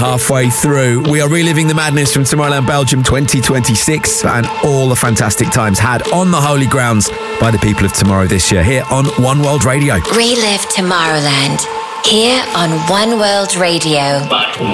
Halfway through, we are reliving the madness from Tomorrowland Belgium 2026 and all the fantastic times had on the holy grounds by the people of Tomorrow this year here on One World Radio. Relive Tomorrowland here on One World Radio.